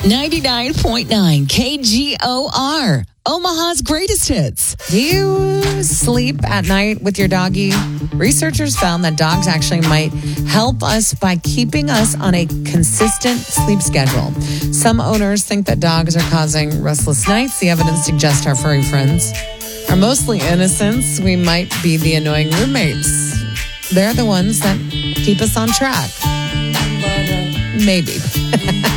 99.9 KGOR, Omaha's greatest hits. Do you sleep at night with your doggy? Researchers found that dogs actually might help us by keeping us on a consistent sleep schedule. Some owners think that dogs are causing restless nights. The evidence suggests our furry friends are mostly innocents. We might be the annoying roommates. They're the ones that keep us on track. Maybe.